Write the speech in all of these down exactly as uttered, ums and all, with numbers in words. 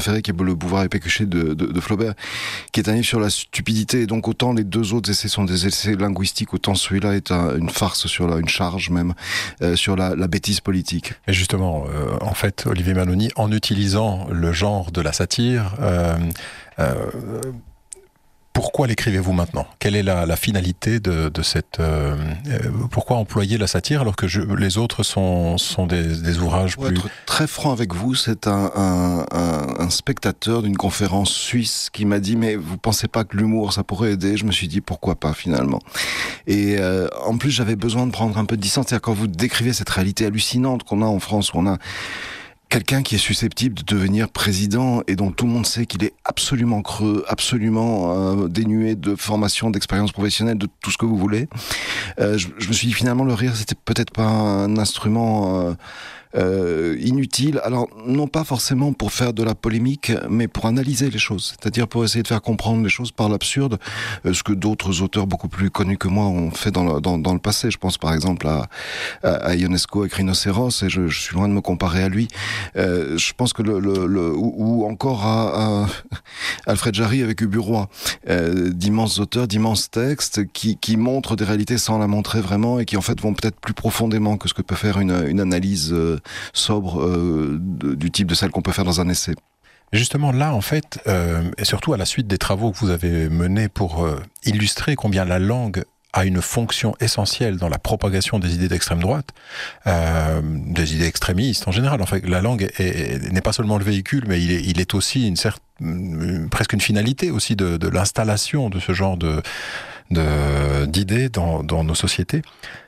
Ferré, qui est Le pouvoir épécuché de, de, de Flaubert, qui est un livre sur la stupidité. Et donc autant les deux autres essais sont des essais linguistiques, autant celui-là est un, une farce sur la, une charge même euh, sur la, la bêtise politique. Et justement, euh, en fait, Olivier Maloney, en utilisant le genre de la satire, euh, euh, pourquoi l'écrivez-vous maintenant ? Quelle est la, la finalité de, de cette... Euh, euh, pourquoi employer la satire alors que je, les autres sont, sont des, des ouvrages Pour plus... être très franc avec vous, c'est un, un, un, un spectateur d'une conférence suisse qui m'a dit « Mais vous pensez pas que l'humour, ça pourrait aider ?» Je me suis dit « Pourquoi pas, finalement ?» Et euh, en plus, j'avais besoin de prendre un peu de distance. C'est-à-dire, quand vous décrivez cette réalité hallucinante qu'on a en France, où on a quelqu'un qui est susceptible de devenir président et dont tout le monde sait qu'il est absolument creux, absolument euh, dénué de formation, d'expérience professionnelle, de tout ce que vous voulez. Euh, je, je me suis dit finalement le rire c'était peut-être pas un instrument euh, euh, inutile. Alors non pas forcément pour faire de la polémique, mais pour analyser les choses, c'est-à-dire pour essayer de faire comprendre les choses par l'absurde, euh, ce que d'autres auteurs beaucoup plus connus que moi ont fait dans le, dans, dans le passé. Je pense par exemple à, à, à Ionesco avec Rhinocéros, et je, je suis loin de me comparer à lui. Euh, je pense que le, le, le ou, ou encore à, à Alfred Jarry avec Ubu Roi, euh, d'immenses auteurs, d'immenses textes qui, qui montrent des réalités sans la montrer vraiment et qui en fait vont peut-être plus profondément que ce que peut faire une, une analyse euh, sobre euh, de, du type de celle qu'on peut faire dans un essai. Justement, là, en fait, euh, et surtout à la suite des travaux que vous avez menés pour euh, illustrer combien la langue a une fonction essentielle dans la propagation des idées d'extrême droite, euh, des idées extrémistes en général. En fait, la langue est, est, n'est pas seulement le véhicule, mais il est, il est aussi une certaine, presque une finalité aussi de, de l'installation de ce genre de, de, d'idées dans, dans nos sociétés.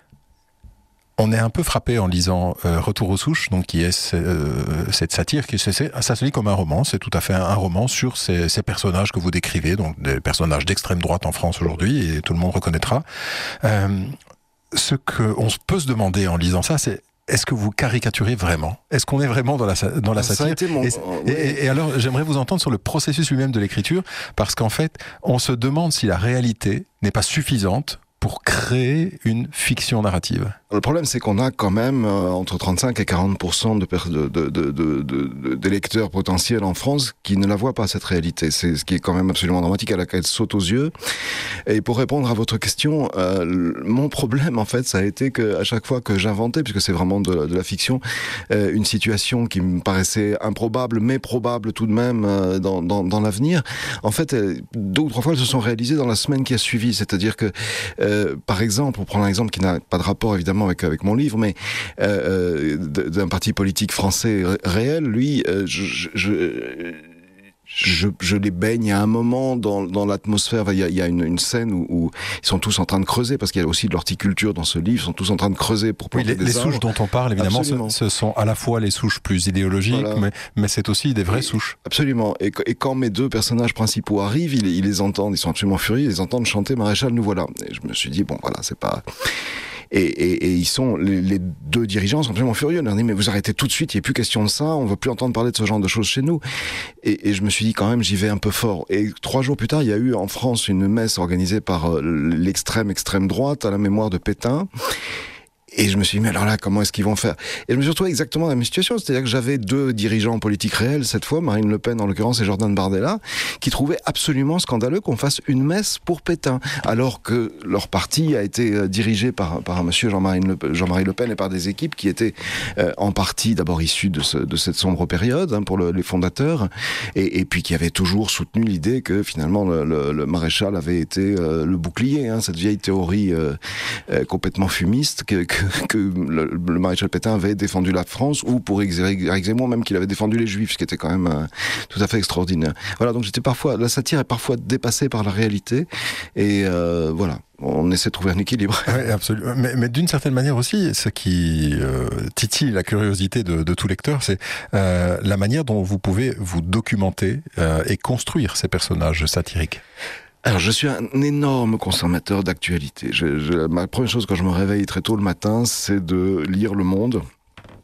On est un peu frappé en lisant euh, Retour aux souches, donc qui est euh, cette satire, qui c'est, ça se lit comme un roman. C'est tout à fait un, un roman sur ces, ces personnages que vous décrivez, donc des personnages d'extrême droite en France aujourd'hui, et tout le monde reconnaîtra. Euh, ce qu'on peut se demander en lisant ça, c'est est-ce que vous caricaturez vraiment ? Est-ce qu'on est vraiment dans la, dans la satire ? Ça a été mon... et, et, et alors, j'aimerais vous entendre sur le processus lui-même de l'écriture, parce qu'en fait, on se demande si la réalité n'est pas suffisante pour créer une fiction narrative. Le problème, c'est qu'on a quand même euh, entre trente-cinq et quarante pour cent de, de, de, de, de, de, d'électeurs potentiels en France qui ne la voient pas, cette réalité. C'est ce qui est quand même absolument dramatique, à laquelle elle saute aux yeux. Et pour répondre à votre question, euh, mon problème, en fait, ça a été qu'à chaque fois que j'inventais, puisque c'est vraiment de, de la fiction, euh, une situation qui me paraissait improbable, mais probable tout de même euh, dans, dans, dans l'avenir, en fait, euh, deux ou trois fois, elles se sont réalisées dans la semaine qui a suivi. C'est-à-dire que euh, Euh, par exemple, pour prendre un exemple qui n'a pas de rapport évidemment avec, avec mon livre, mais euh, d'un parti politique français réel, lui, euh, je, je, je, je les baigne à un moment dans, dans l'atmosphère. Il y a, il y a une, une scène où, où ils sont tous en train de creuser, parce qu'il y a aussi de l'horticulture dans ce livre, ils sont tous en train de creuser pour planter oui, les, des les arbres. souches dont on parle, évidemment, ce, ce sont à la fois les souches plus idéologiques, voilà. mais, mais c'est aussi des vraies et, souches. Absolument. Et, et quand mes deux personnages principaux arrivent, ils, ils les entendent, ils sont absolument furieux, ils les entendent chanter « Maréchal, nous voilà ». Et je me suis dit, bon voilà, c'est pas... Et, et, et ils sont, les, les deux dirigeants sont absolument furieux. Ils leur disent, mais vous arrêtez tout de suite, il n'y a plus question de ça, on ne veut plus entendre parler de ce genre de choses chez nous. Et, et je me suis dit, quand même, j'y vais un peu fort. Et trois jours plus tard, il y a eu en France une messe organisée par euh, l'extrême, extrême droite à la mémoire de Pétain. Et je me suis dit, mais alors là, comment est-ce qu'ils vont faire ? Et je me suis retrouvé exactement dans la même situation, c'est-à-dire que j'avais deux dirigeants politiques réels, cette fois, Marine Le Pen en l'occurrence et Jordan Bardella, qui trouvaient absolument scandaleux qu'on fasse une messe pour Pétain, alors que leur parti a été dirigé par, par un monsieur Jean-Marie Le, Jean-Marie Le Pen et par des équipes qui étaient euh, en partie d'abord issues de, ce, de cette sombre période, hein, pour le, les fondateurs, et, et puis qui avaient toujours soutenu l'idée que finalement le, le, le maréchal avait été euh, le bouclier, hein, cette vieille théorie euh, euh, complètement fumiste que, que que le, le maréchal Pétain avait défendu la France, ou pour Éric Zemmour même qu'il avait défendu les Juifs, ce qui était quand même euh, tout à fait extraordinaire. Voilà, donc j'étais parfois, la satire est parfois dépassée par la réalité, et euh, voilà. On essaie de trouver un équilibre. Oui, absolument. Mais, mais d'une certaine manière aussi, ce qui euh, titille la curiosité de, de tout lecteur, c'est euh, la manière dont vous pouvez vous documenter euh, et construire ces personnages satiriques. Alors, je suis un énorme consommateur d'actualité. Je, je, ma première chose quand je me réveille très tôt le matin, c'est de lire Le Monde.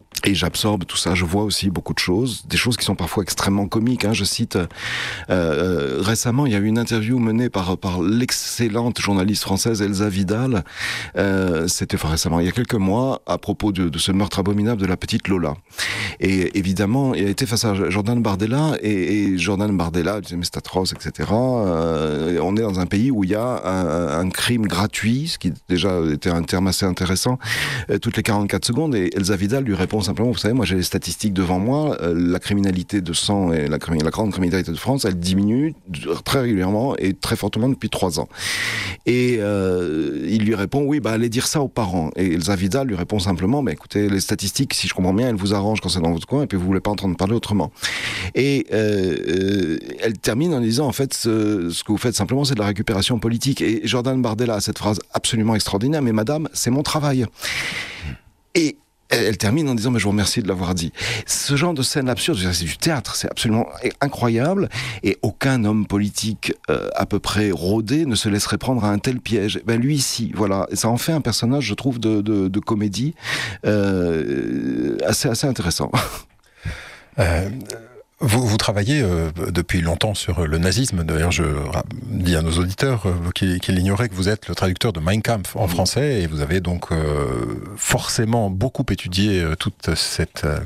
Et j'absorbe tout ça. Je vois aussi beaucoup de choses, des choses qui sont parfois extrêmement comiques. Hein. Je cite euh, euh, récemment, il y a eu une interview menée par par l'excellente journaliste française Elsa Vidal. Euh, C'était enfin, récemment, il y a quelques mois, à propos de, de ce meurtre abominable de la petite Lola. Et évidemment, il a été face à Jordan Bardella, et, et Jordan Bardella disait mais c'est atroce, et cetera. Euh, on est dans un pays où il y a un, un crime gratuit, ce qui déjà était un terme assez intéressant, euh, toutes les quarante-quatre secondes. Et Elsa Vidal lui répond simplement, vous savez, moi j'ai les statistiques devant moi, euh, la criminalité de sang et la, la grande criminalité de France, elle diminue très régulièrement et très fortement depuis trois ans. Et euh, il lui répond, oui, bah allez dire ça aux parents. Et Elsa Vidal lui répond simplement, bah écoutez, les statistiques, si je comprends bien, elles vous arrangent quand c'est dans votre coin, et puis vous voulez pas entendre parler autrement. Et euh, euh, elle termine en disant, en fait, ce, ce que vous faites simplement, c'est de la récupération politique. Et Jordan Bardella a cette phrase absolument extraordinaire, mais madame, c'est mon travail. Et elle termine en disant, mais je vous remercie de l'avoir dit. Ce genre de scène absurde, c'est du théâtre, c'est absolument incroyable, et aucun homme politique euh, à peu près rodé ne se laisserait prendre à un tel piège. Ben lui ici, voilà, et ça en fait un personnage, je trouve, de, de, de comédie euh, assez, assez intéressant. Euh... Vous, vous travaillez euh, depuis longtemps sur le nazisme. D'ailleurs, je dis à nos auditeurs euh, qu'ils, qu'ils ignoraient que vous êtes le traducteur de Mein Kampf en français, et vous avez donc euh, forcément beaucoup étudié euh, toute cette... Euh,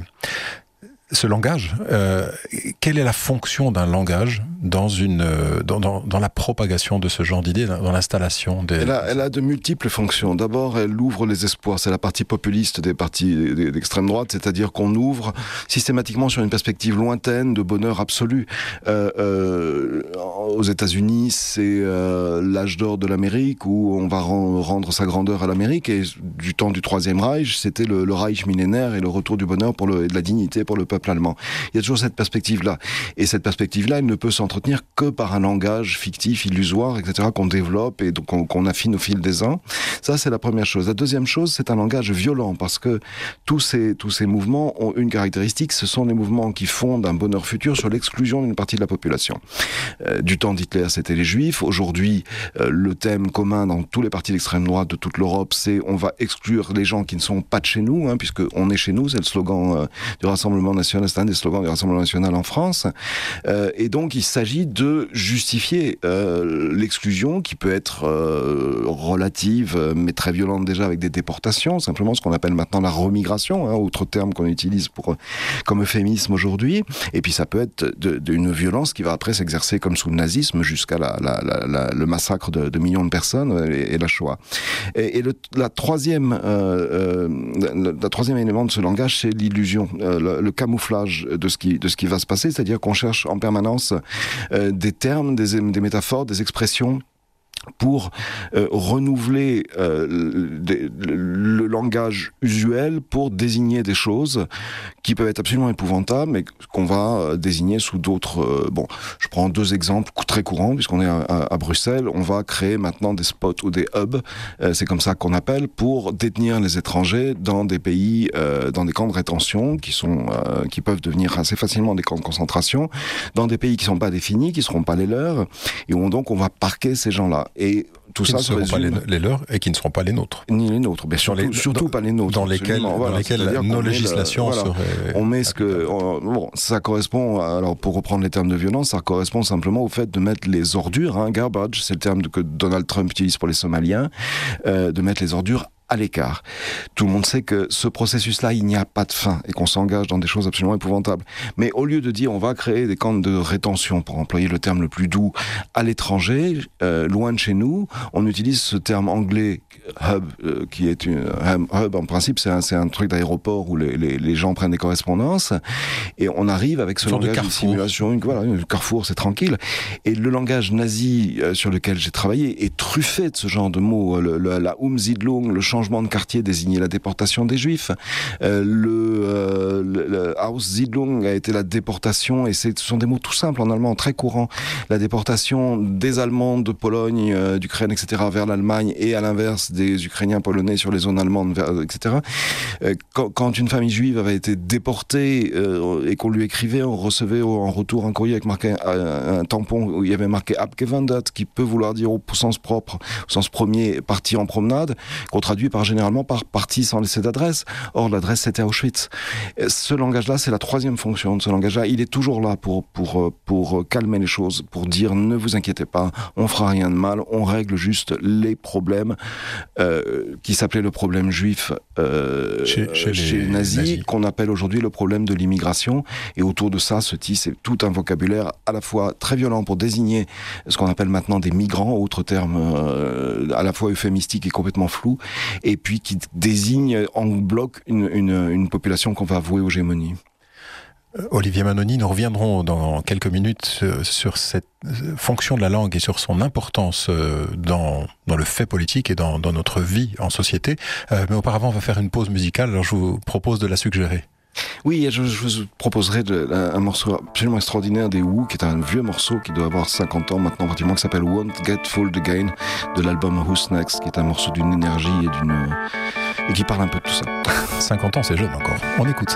ce langage, euh, quelle est la fonction d'un langage dans, une, dans, dans, dans la propagation de ce genre d'idées, dans l'installation des... Elle a, elle a de multiples fonctions. D'abord, elle ouvre les espoirs. C'est la partie populiste des partis d'extrême droite, c'est-à-dire qu'on ouvre systématiquement sur une perspective lointaine de bonheur absolu. Euh, euh, aux États-Unis, c'est euh, l'âge d'or de l'Amérique, où on va rendre sa grandeur à l'Amérique, et du temps du Troisième Reich, c'était le, le Reich millénaire et le retour du bonheur pour le, et de la dignité pour le peuple allemand. Il y a toujours cette perspective-là. Et cette perspective-là, elle ne peut s'entretenir que par un langage fictif, illusoire, et cetera, qu'on développe et donc qu'on, qu'on affine au fil des ans. Ça, c'est la première chose. La deuxième chose, c'est un langage violent, parce que tous ces, tous ces mouvements ont une caractéristique, ce sont des mouvements qui fondent un bonheur futur sur l'exclusion d'une partie de la population. Euh, du temps d'Hitler, c'était les Juifs. Aujourd'hui, euh, le thème commun dans tous les partis d'extrême droite de toute l'Europe, c'est on va exclure les gens qui ne sont pas de chez nous, hein, puisque on est chez nous, c'est le slogan euh, du Rassemblement national. C'est un des slogans du Rassemblement national en France. Euh, et donc, il s'agit de justifier euh, l'exclusion qui peut être euh, relative, mais très violente déjà avec des déportations, simplement ce qu'on appelle maintenant la remigration, hein, autre terme qu'on utilise pour, comme euphémisme aujourd'hui. Et puis, ça peut être de, de une violence qui va après s'exercer comme sous le nazisme jusqu'à la, la, la, la, le massacre de, de millions de personnes et, et la Shoah. Et, et le, la troisième, euh, euh, la troisième élément de ce langage, c'est l'illusion, euh, le, le camouflage de ce qui de ce qui va se passer, c'est-à-dire qu'on cherche en permanence euh, des termes, des, des métaphores, des expressions pour euh, renouveler euh, le, le, le langage usuel pour désigner des choses qui peuvent être absolument épouvantables, mais qu'on va euh, désigner sous d'autres... Euh, bon, je prends deux exemples très courants, puisqu'on est à, à, à Bruxelles. On va créer maintenant des spots ou des hubs, euh, c'est comme ça qu'on appelle, pour détenir les étrangers dans des pays, euh, dans des camps de rétention, qui sont, euh, qui peuvent devenir assez facilement des camps de concentration, dans des pays qui ne sont pas définis, qui ne seront pas les leurs, et où donc on va parquer ces gens-là. Et tout qui ça ne seront pas les, les leurs et qui ne seront pas les nôtres. Ni les nôtres, mais surtout, les, surtout dans, pas les nôtres. Dans lesquels, voilà, dans lesquels nos législations le, voilà, seraient... On met ce que... On, bon, ça correspond, alors pour reprendre les termes de violence, ça correspond simplement au fait de mettre les ordures, hein, garbage, c'est le terme que Donald Trump utilise pour les Somaliens, euh, de mettre les ordures à l'écart. Tout le monde sait que ce processus-là, il n'y a pas de fin et qu'on s'engage dans des choses absolument épouvantables. Mais au lieu de dire on va créer des camps de rétention, pour employer le terme le plus doux, à l'étranger, euh, loin de chez nous, on utilise ce terme anglais hub, euh, qui est une hub, hub en principe, c'est un, c'est un truc d'aéroport où les, les, les gens prennent des correspondances, et on arrive avec ce langage de, de simulation, voilà, le carrefour, c'est tranquille. Et le langage nazi euh, sur lequel j'ai travaillé est truffé de ce genre de mots, le, le, la Umsiedlung, le changement de quartier désignait la déportation des Juifs. Euh, le, euh, le, le Aussiedlung a été la déportation, et c'est, ce sont des mots tout simples en allemand, très courants. La déportation des Allemands de Pologne, euh, d'Ukraine, et cetera, vers l'Allemagne, et à l'inverse des Ukrainiens polonais sur les zones allemandes, vers, et cetera. Euh, quand, quand une famille juive avait été déportée euh, et qu'on lui écrivait, on recevait en retour un courrier avec marqué un, un tampon où il y avait marqué Abgewandert, qui peut vouloir dire au sens propre, au sens premier, parti en promenade, qu'on traduit traduit par généralement par parti sans laisser d'adresse. Or, l'adresse, c'était Auschwitz. Ce langage-là, c'est la troisième fonction de ce langage-là. Il est toujours là pour, pour, pour calmer les choses, pour dire ne vous inquiétez pas, on fera rien de mal, on règle juste les problèmes euh, qui s'appelait le problème juif euh, chez, chez, chez les nazis, nazis. qu'on appelle aujourd'hui le problème de l'immigration. Et autour de ça se tisse tout un vocabulaire à la fois très violent pour désigner ce qu'on appelle maintenant des migrants, autre terme euh, à la fois euphémistique et complètement flou, et puis qui désigne en bloc une, une, une population qu'on va vouer aux gémonies. Olivier Manoni, nous reviendrons dans quelques minutes sur cette fonction de la langue et sur son importance dans, dans le fait politique et dans, dans notre vie en société. Mais auparavant, on va faire une pause musicale, alors je vous propose de la suggérer. Oui, je, je vous proposerai de, un, un morceau absolument extraordinaire des Who, qui est un vieux morceau qui doit avoir cinquante ans maintenant, pratiquement, qui s'appelle Won't Get Fooled Again, de l'album Who's Next, qui est un morceau d'une énergie et d'une et qui parle un peu de tout ça. cinquante ans, c'est jeune encore. On écoute ça.